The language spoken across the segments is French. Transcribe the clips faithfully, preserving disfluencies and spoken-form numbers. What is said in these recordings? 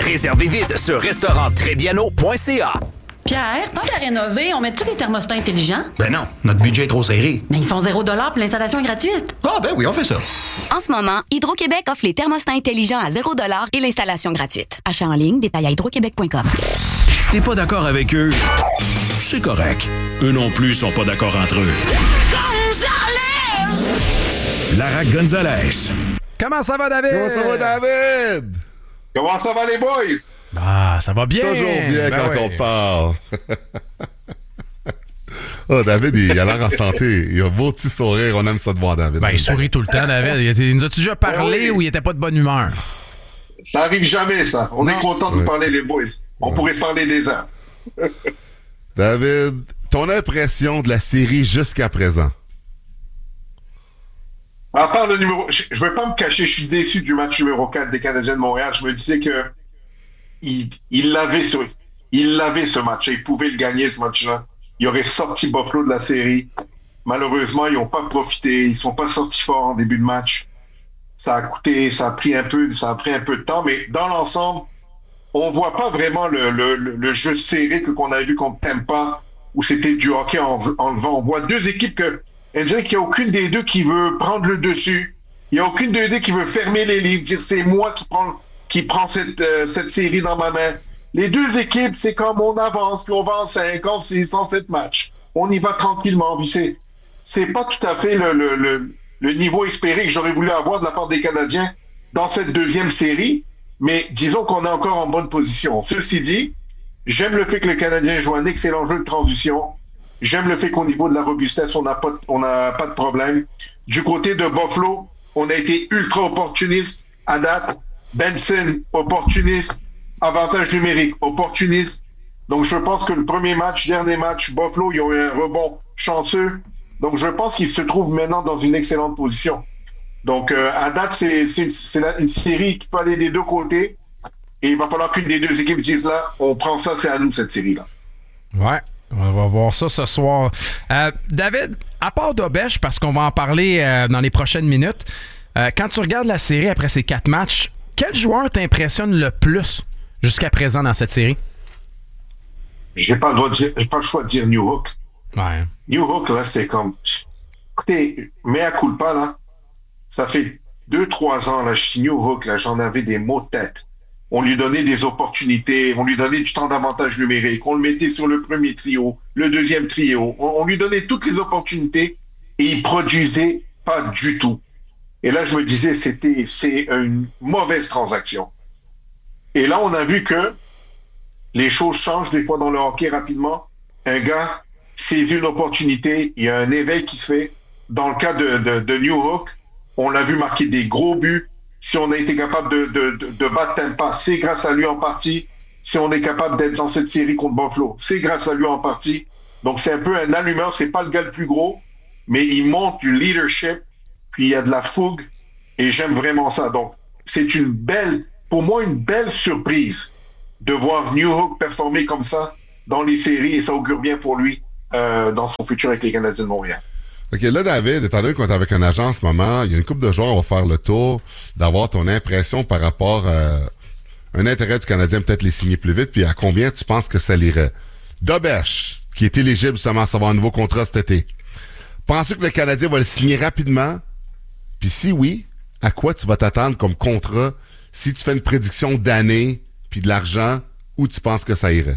Réservez vite sur restaurant trebbiano point c a. Pierre, tant qu'à rénover, on met-tu des thermostats intelligents? Ben non, notre budget est trop serré. Mais ils sont zéro dollar puis l'installation est gratuite. Ah ben oui, on fait ça. En ce moment, Hydro-Québec offre les thermostats intelligents à zéro dollar et l'installation gratuite. Achat en ligne, détail à hydroquébec point com. Si t'es pas d'accord avec eux, c'est correct. Eux non plus sont pas d'accord entre eux. Gonzalez! Lara Gonzalez. Comment ça va, David? Comment ça va, David? Comment ça va, les boys? Ah, ça va bien. Toujours bien ben quand oui. on parle. Oh, David, il a l'air en santé. Il a un beau petit sourire. On aime ça de voir David. Ben, il sourit tout le temps, David. Il nous a-tu déjà parlé Oui. ou il était pas de bonne humeur? Ça arrive jamais, ça. On Non. est content de Ouais. parler, les boys. On Ouais. pourrait se parler des heures. David, ton impression de la série jusqu'à présent? À part le numéro... Je ne vais pas me cacher, je suis déçu du match numéro quatre des Canadiens de Montréal. Je me disais que il, il l'avait ce, il l'avait ce match. Il pouvait le gagner, ce match-là. Il aurait sorti Buffalo de la série. Malheureusement, ils n'ont pas profité. Ils ne sont pas sortis forts en début de match. Ça a coûté, ça a pris un peu, ça a pris un peu de temps, mais dans l'ensemble, on ne voit pas vraiment le, le, le, le jeu serré que qu'on avait vu contre Tampa, où c'était du hockey en, en levant. On voit deux équipes que on dirait qu'il n'y a aucune des deux qui veut prendre le dessus. Il n'y a aucune des deux qui veut fermer les livres, dire c'est moi qui prends, qui prends cette, euh, cette série dans ma main. Les deux équipes, c'est comme on avance, puis on va en cinq, en six, en sept matchs. On y va tranquillement. Puis c'est, c'est pas tout à fait le, le, le, le niveau espéré que j'aurais voulu avoir de la part des Canadiens dans cette deuxième série. Mais disons qu'on est encore en bonne position. Ceci dit, j'aime le fait que le Canadien joue un excellent jeu de transition. J'aime le fait qu'au niveau de la robustesse, on n'a pas, on n'a pas de problème. Du côté de Buffalo, on a été ultra opportuniste à date. Benson, opportuniste. Avantage numérique, opportuniste. Donc, je pense que le premier match, dernier match, Buffalo, ils ont eu un rebond chanceux. Donc, je pense qu'ils se trouvent maintenant dans une excellente position. Donc, euh, à date, c'est, c'est, c'est la, une série qui peut aller des deux côtés. Et il va falloir qu'une des deux équipes dise là, on prend ça, c'est à nous, cette série-là. Ouais. On va voir ça ce soir. Euh, David, à part Dobèche, parce qu'on va en parler euh, dans les prochaines minutes, euh, quand tu regardes la série après ces quatre matchs, quel joueur t'impressionne le plus jusqu'à présent dans cette série? J'ai pas le droit de dire, j'ai pas le choix de dire New Hook. Ouais. New Hook, là, c'est comme... Écoutez, mea culpa, là, ça fait deux, trois ans, là, je suis New Hook, là, j'en avais des maux de tête. On lui donnait des opportunités, on lui donnait du temps d'avantage numérique, on le mettait sur le premier trio, le deuxième trio, on, on lui donnait toutes les opportunités et il produisait pas du tout. Et là, je me disais, c'était, c'est une mauvaise transaction. Et là, on a vu que les choses changent des fois dans le hockey rapidement. Un gars saisit une opportunité, il y a un éveil qui se fait. Dans le cas de, de, de New Hook, on l'a vu marquer des gros buts. Si on a été capable de, de, de, de battre Tampa, c'est grâce à lui en partie. Si on est capable d'être dans cette série contre Buffalo, c'est grâce à lui en partie. Donc, c'est un peu un allumeur. C'est pas le gars le plus gros, mais il montre du leadership, puis il y a de la fougue, et j'aime vraiment ça. Donc, c'est une belle, pour moi, une belle surprise de voir New Hook performer comme ça dans les séries, et ça augure bien pour lui euh, dans son futur avec les Canadiens de Montréal. OK, là, David, étant donné qu'on est avec un agent en ce moment, il y a une couple de joueurs, on va faire le tour, d'avoir ton impression par rapport à un intérêt du Canadien, peut-être les signer plus vite, puis à combien tu penses que ça l'irait. Dobèche, qui est éligible justement à savoir un nouveau contrat cet été. Penses-tu que le Canadien va le signer rapidement? Puis si oui, à quoi tu vas t'attendre comme contrat si tu fais une prédiction d'année, puis de l'argent, où tu penses que ça irait?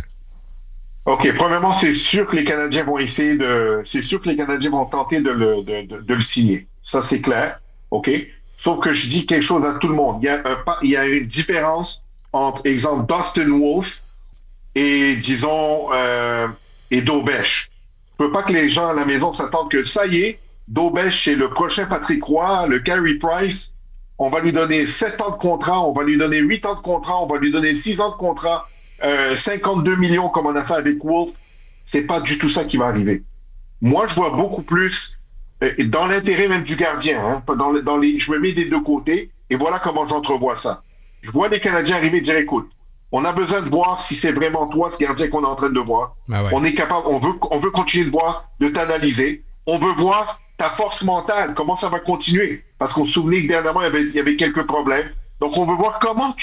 OK, premièrement, c'est sûr que les Canadiens vont essayer de... C'est sûr que les Canadiens vont tenter de le, de, de, de le signer. Ça, c'est clair. OK? Sauf que je dis quelque chose à tout le monde. Il y a, un, il y a une différence entre, exemple, Dustin Wolf et, disons, euh, et Dobèche. Je ne veux pas que les gens à la maison s'attendent que ça y est, Dobèche, c'est le prochain Patrick Roy, le Carey Price. On va lui donner sept ans de contrat, on va lui donner huit ans de contrat, on va lui donner six ans de contrat. Euh, cinquante-deux millions comme on a fait avec Wolf, c'est pas du tout ça qui va arriver. Moi, je vois beaucoup plus euh, dans l'intérêt même du gardien. Hein, dans les, dans les, je me mets des deux côtés et voilà comment j'entrevois ça. Je vois les Canadiens arriver et dire, écoute, on a besoin de voir si c'est vraiment toi ce gardien qu'on est en train de voir. Ah ouais. On est capable, on veut, on veut continuer de voir, de t'analyser. On veut voir ta force mentale, comment ça va continuer. Parce qu'on se souvenait que dernièrement, il y avait, il y avait quelques problèmes. Donc, on veut voir comment tu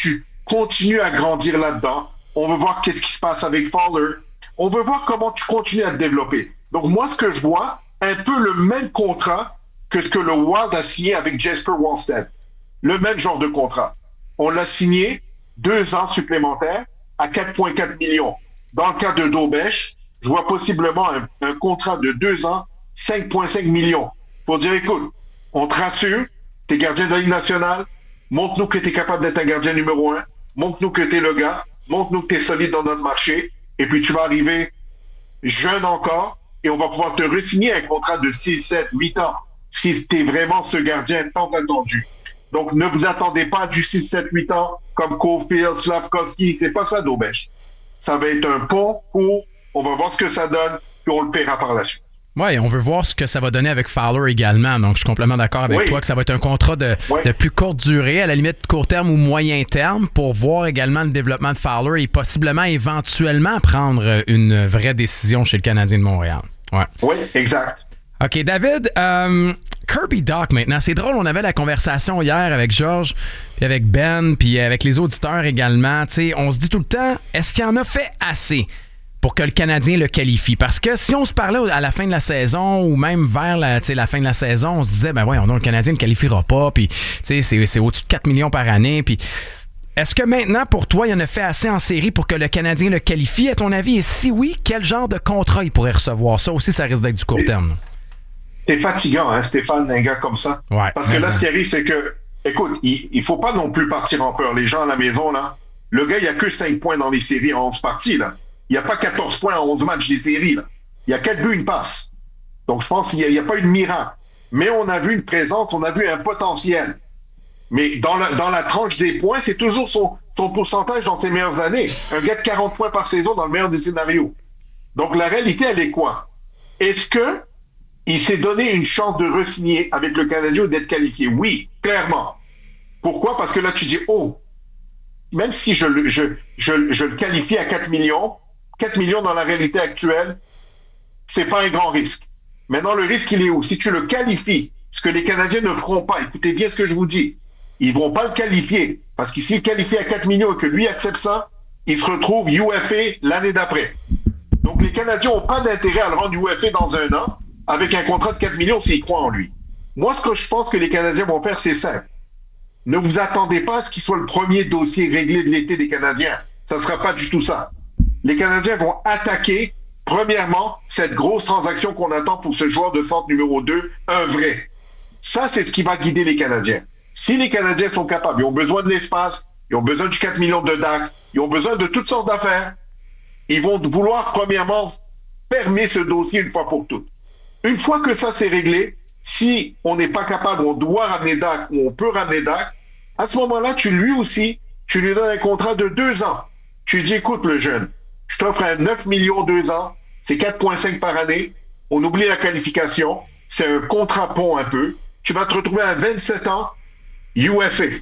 continue à grandir là-dedans. On veut voir qu'est-ce qui se passe avec Fowler. On veut voir comment tu continues à te développer. Donc, moi, ce que je vois, un peu le même contrat que ce que le Wild a signé avec Jesper Wallstedt. Le même genre de contrat. On l'a signé deux ans supplémentaires à quatre virgule quatre millions. Dans le cas de Dobèche, je vois possiblement un, un contrat de deux ans, cinq virgule cinq millions. Pour dire, écoute, on te rassure, t'es gardien de la Ligue nationale, montre-nous que t'es capable d'être un gardien numéro un, montre-nous que t'es le gars, montre-nous que t'es solide dans notre marché, et puis tu vas arriver jeune encore, et on va pouvoir te re-signer un contrat de six, sept, huit ans, si t'es vraiment ce gardien tant attendu. Donc, ne vous attendez pas à du six, sept, huit ans, comme Caulfield, Slafkovský, c'est pas ça, Dobèche. Ça va être un pont pour, on va voir ce que ça donne, puis on le paiera par la suite. Oui, on veut voir ce que ça va donner avec Fowler également. Donc, je suis complètement d'accord avec oui. toi que ça va être un contrat de, oui. de plus courte durée, à la limite court terme ou moyen terme, pour voir également le développement de Fowler et possiblement, éventuellement, prendre une vraie décision chez le Canadien de Montréal. Ouais. Oui, exact. OK, David, euh, Kirby Dach maintenant. C'est drôle, on avait la conversation hier avec Georges, puis avec Ben, puis avec les auditeurs également. T'sais, on se dit tout le temps, est-ce qu'il en a fait assez pour que le Canadien le qualifie? Parce que si on se parlait à la fin de la saison ou même vers la, la fin de la saison, on se disait, ben voyons donc, le Canadien ne qualifiera pas, puis c'est, c'est au-dessus de quatre millions par année, puis... Est-ce que maintenant, pour toi, il en a fait assez en série pour que le Canadien le qualifie, à ton avis? Et si oui, quel genre de contrat il pourrait recevoir? Ça aussi, ça risque d'être du court terme. C'est fatigant, hein, Stéphane, un gars comme ça. Ouais, Parce que là, ça. Ce qui arrive, c'est que, écoute, il ne faut pas non plus partir en peur. Les gens à la maison, là, le gars, il n'y a que cinq points dans les séries en onze parties, là. Il n'y a pas quatorze points en onze matchs des séries, là. Il y a quatre buts, une passe. Donc, je pense qu'il n'y a, a pas eu de miracle. Mais on a vu une présence, on a vu un potentiel. Mais dans la, dans la tranche des points, c'est toujours son, son pourcentage dans ses meilleures années. Un gars de quarante points par saison dans le meilleur des scénarios. Donc, la réalité, elle est quoi? Est-ce que il s'est donné une chance de re-signer avec le Canadien ou d'être qualifié? Oui, clairement. Pourquoi? Parce que là, tu dis, oh, même si je, je, je, je le qualifie à quatre millions, quatre millions dans la réalité actuelle, c'est pas un grand risque. Maintenant, le risque, il est où? Si tu le qualifies, ce que les Canadiens ne feront pas, écoutez bien ce que je vous dis, ils vont pas le qualifier. Parce que s'il qualifie à quatre millions et que lui accepte ça, il se retrouve U F A l'année d'après. Donc, les Canadiens n'ont pas d'intérêt à le rendre U F A dans un an avec un contrat de quatre millions s'ils croient en lui. Moi, ce que je pense que les Canadiens vont faire, c'est simple. Ne vous attendez pas à ce qu'il soit le premier dossier réglé de l'été des Canadiens. Ça ne sera pas du tout ça. Les Canadiens vont attaquer, premièrement, cette grosse transaction qu'on attend pour ce joueur de centre numéro deux, un vrai. Ça, c'est ce qui va guider les Canadiens. Si les Canadiens sont capables, ils ont besoin de l'espace, ils ont besoin du quatre millions de Dach, ils ont besoin de toutes sortes d'affaires, ils vont vouloir, premièrement, fermer ce dossier une fois pour toutes. Une fois que ça, c'est réglé, si on n'est pas capable, on doit ramener Dach ou on peut ramener Dach, à ce moment-là, tu lui aussi, tu lui donnes un contrat de deux ans. Tu lui dis, écoute, le jeune, je t'offre un neuf millions deux ans, c'est quatre virgule cinq par année, on oublie la qualification, c'est un contrat pont un peu, tu vas te retrouver à vingt-sept ans, U F A.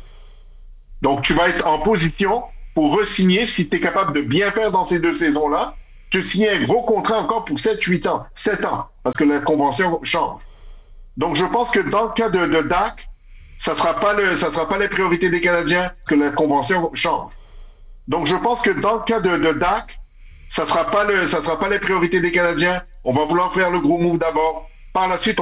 Donc, tu vas être en position pour re-signer, si tu es capable de bien faire dans ces deux saisons-là, te signer un gros contrat encore pour sept huit ans, sept ans, parce que la convention change. Donc, je pense que dans le cas de, de Dach, ça sera pas le, ça sera pas les priorités des Canadiens que la convention change. Donc, je pense que dans le cas de, de Dach, ça sera pas le, ça sera pas les priorités des Canadiens. On va vouloir faire le gros move d'abord. Par la suite,